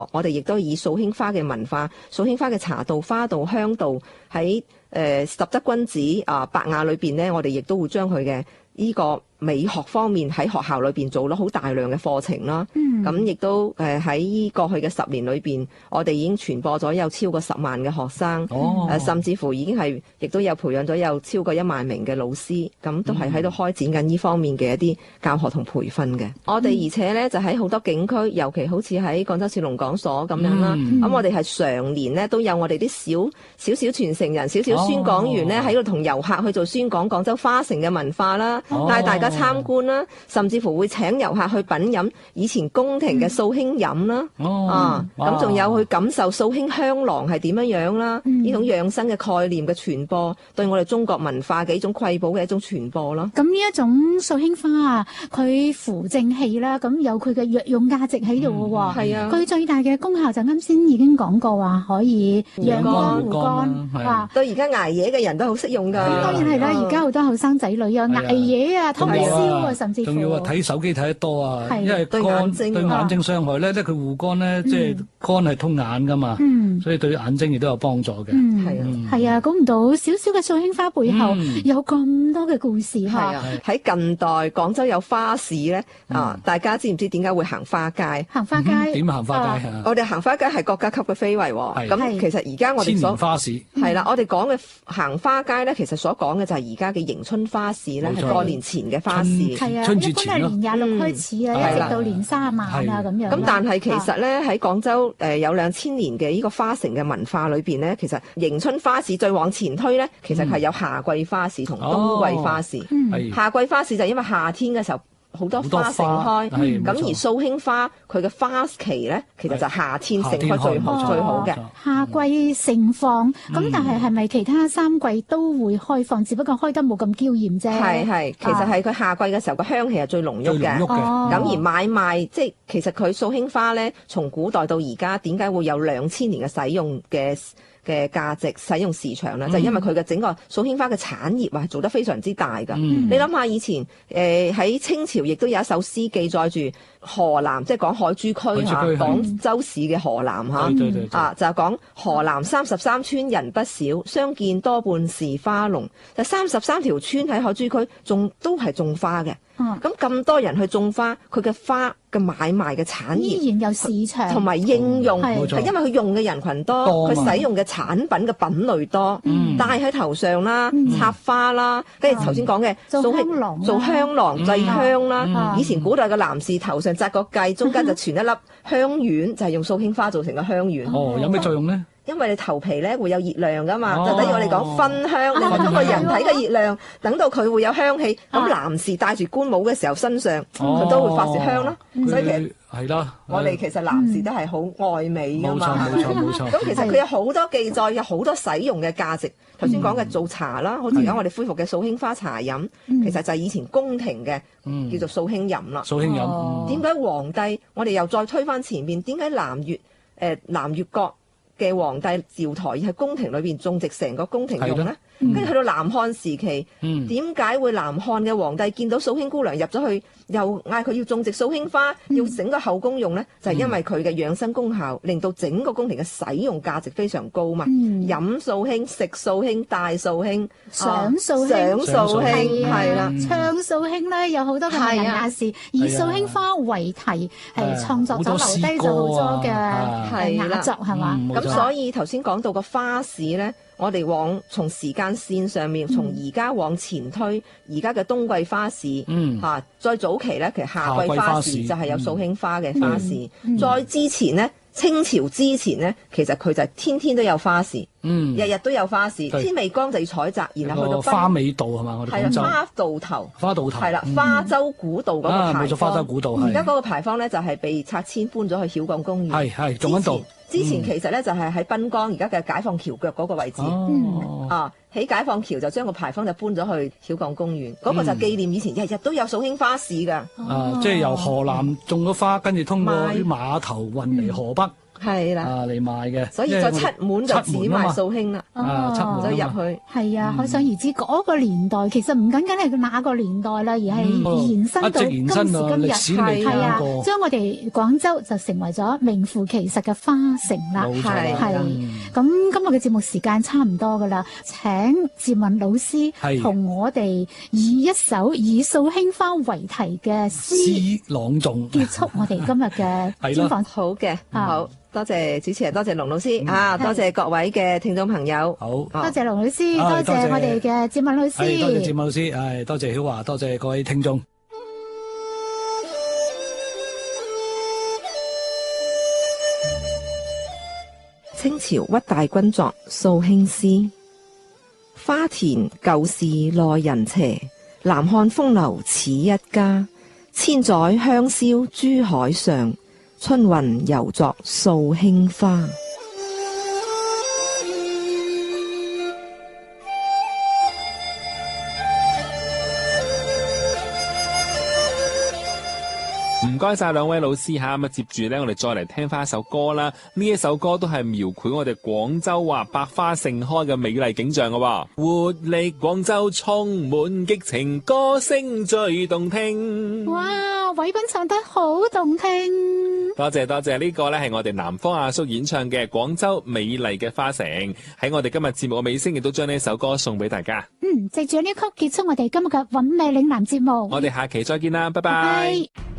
我哋亦都以素馨花嘅文化、素馨花嘅茶道、花道、香道喺十則君子白雅裏邊咧，我哋亦都會將佢嘅呢個美學方面喺學校裏邊做咗好大量嘅課程啦。咁亦都喺過去嘅10年裏邊，我哋已經傳播咗有超過10萬嘅學生，甚至乎已經亦都有培養咗有超過1萬名嘅老師，咁都係喺度開展緊呢方面嘅一啲教學同培訓嘅。我哋而且咧就喺好多景區，尤其好似喺廣州市龍港所咁樣啦，咁我哋係常年咧都有我哋啲少傳承人、少宣講員咧喺度同遊客去做宣講廣州花城嘅文化啦，帶大家參觀啦，甚至乎會請遊客去品飲以前宮廷嘅素馨飲啦，咁仲有去感受素馨香囊係點樣啦，呢種養生嘅概念嘅傳播，對我哋中國文化嘅一種瑰寶嘅一種傳播咯。 咁呢一種素馨花啊，佢扶正氣啦，咁有佢嘅藥用價值喺度嘅喎。係啊，佢最大嘅功效就啱先已經講過話，可以養肝護肝， 對而家捱夜嘅人都好適用㗎。 咁當然係啦，而家好多後生仔女啊，捱夜啊，通宵啊，甚至乎仲要話睇手機睇得多啊，因為對眼睛傷害咧，佢護肝咧，即係肝係通眼噶嘛，所以對眼睛亦都有幫助嘅。 係啊，估唔到少少嘅素馨花背後有咁多嘅故事嚇。 喺近代廣州有花市咧，大家知唔知點解會行花街？ 行花街點行花街？ 我哋行花街係國家級嘅非遺喎。咁其實而家我哋千年花市係啦，我哋講嘅行花街咧，其實所講嘅就係而家嘅迎春花市咧，係過年前嘅花市。 係啊，一般係年26開始啊，一直到年30晚啊咁樣。 咁但係其實咧喺廣州有2000年嘅呢個花城嘅文化裏邊咧，其實迎春花市再往前推咧，其實係有夏季花市同冬季花市。夏季花市就因為夏天嘅時候好多花盛開，咁而素馨花佢嘅花期咧，其實就夏天盛開最好嘅。 夏季盛放，咁但係咪其他3季都會開放？只不過開得冇咁嬌豔啫。 係，其實係佢夏季嘅時候個香氣係最濃郁嘅。咁而買賣即係其實佢素馨花咧，從古代到而家點解會有2000年嘅使用嘅價值使用時長啦，就係因為佢嘅整個素馨花嘅產業啊，做得非常之大㗎。你諗下以前喺清朝亦都有一首詩記載住河南，即係講海珠區嚇，廣州市嘅河南嚇，就係講河南33村人不少，相見多半是花農。就33條村喺海珠區都係種花嘅。咁多人去種花，佢嘅花嘅買賣嘅產業依然有市場， 同埋應用係因為佢用嘅人群多，佢使用嘅產品嘅品類多，戴喺頭上啦，插花啦，跟住頭先講嘅做香囊、 製香啦。以前古代嘅男士頭上紮個髻，中間就存一粒香丸，就係用素馨花做成嘅香丸。 有咩作用咧？ 因為你頭皮咧會有熱量噶嘛，就等於我哋講熏香，你通過人體嘅熱量，等到佢會有香氣。咁男士戴住官帽嘅時候，身上佢都會發出香咯。所以其實係啦， 我哋其實男士都係好愛美噶嘛。 冇錯。 咁其實佢有好多記載，有好多使用嘅價值。頭先講嘅做茶啦，好似而家我哋恢復嘅素馨花茶飲，其實就係以前宮廷嘅叫做素馨飲啦。 素馨飲點解皇帝？我哋又再推返前面，點解南越國嘅皇帝趙佗係宮廷裏邊種植成個宮廷用咧？跟住去到南漢時期，點解會南漢嘅皇帝見到素馨姑娘入咗去，又嗌佢要種植素馨花，要整個後宮用咧？就係因為佢嘅養生功效，令到整個宮廷嘅使用價值非常高嘛。飲素馨、食素馨、戴素馨、 賞素馨， 係啦， 唱素馨咧，有好多嘅文人雅士以素馨花為題，係創作咗留低咗好多嘅雅作，係嘛？ 咁所以頭先講到個花市咧。我哋從時間線上面，從而家往前推，而家嘅冬季花市，再早期咧，其實夏季花市就係有素馨花嘅花市。再之前咧，清朝之前咧，其實佢就天天都有花市，日日都有花市。天未光就要採摘，然後去到花尾道係嘛？我哋廣州花道頭係啦，花洲古道嗰個牌坊。 花洲古道而家嗰個牌坊咧就係被拆遷搬咗去曉港公園。 係仲喺度。 之前其實咧就係喺濱江而家嘅解放橋腳嗰個位置，喺解放橋就將個牌坊就搬咗去曉港公園，嗰個就紀念以前日日都有素馨花市㗎。 即係由河南種咗花，跟住通過啲碼頭運嚟河北。 係啦， 嚟賣嘅。 所以就七門就指埋掃興啦， 七門就入去。 係啊，可想而知嗰個年代其實唔僅僅係那個年代啦，而係延伸到今時今日，係啊，將我哋廣州就成為咗名副其實嘅花城啦。係咁今日嘅節目時間差唔多噶啦，請哲敏老師同我哋以一首以掃興花為題嘅詩朗誦結束我哋今日嘅專訪。 好嘅，好多謝主持人，多謝龍老師多謝各位嘅聽眾朋友。 好， 多謝龍老師，多謝我哋嘅哲敏老師， 多謝哲敏老師，多謝曉華，多謝各位聽眾。 清朝屈大均作掃興詩：花田舊事耐人邪，南漢風流似一家。千載香消珠海上，春雲猶作掃興花。 唔該晒兩位老師吓，咁接住咧，我哋再嚟聽翻一首歌啦。呢一首歌都係描繪我哋廣州百花盛開嘅美麗景象嘅。活力廣州充滿激情，歌聲最動聽。 哇，偉斌唱得好動聽。 多謝多謝，呢個咧係我哋南方阿叔演唱嘅《廣州美麗嘅花城》。喺我哋今日節目嘅尾聲，亦都將呢首歌送俾大家。 藉住呢曲結束我哋今日嘅韻味嶺南節目。 我哋下期再見啦，拜拜。 拜拜。